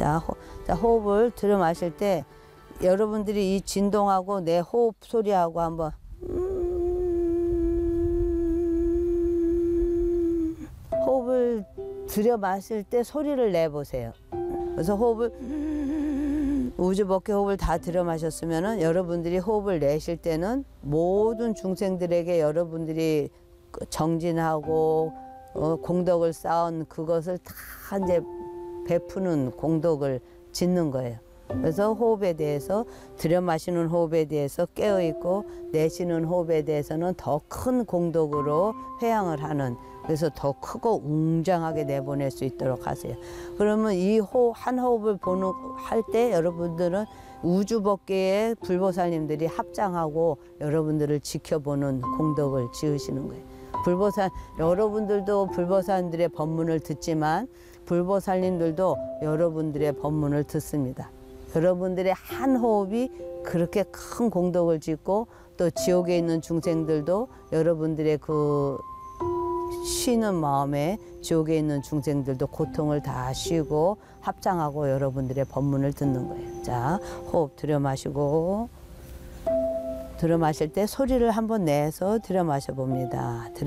자, 호흡을 들여 마실 때 여러분들이 이 진동하고 내 호흡 소리하고 한번 호흡을 들여 마실 때 소리를 내보세요. 그래서 호흡을 우주복개 호흡을 다 들여 마셨으면은 여러분들이 호흡을 내쉴 때는 모든 중생들에게 여러분들이 정진하고 공덕을 쌓은 그것을 다 이제 베푸는 공덕을 짓는 거예요. 그래서 호흡에 대해서 들여 마시는 호흡에 대해서 깨어 있고 내쉬는 호흡에 대해서는 더 큰 공덕으로 회양을 하는, 그래서 더 크고 웅장하게 내보낼 수 있도록 하세요. 그러면 이 한 호흡을 할 때 여러분들은 우주법계의 불보살님들이 합장하고 여러분들을 지켜보는 공덕을 지으시는 거예요. 여러분들도 불보살님들의 법문을 듣지만 불보살님들도 여러분들의 법문을 듣습니다. 여러분들의 한 호흡이 그렇게 큰 공덕을 짓고 또 지옥에 있는 중생들도 여러분들의 그 쉬는 마음에 지옥에 있는 중생들도 고통을 다 쉬고 합장하고 여러분들의 법문을 듣는 거예요. 자, 호흡 들여 마시고, 들여 마실 때 소리를 한번 내서 들여 마셔 봅니다.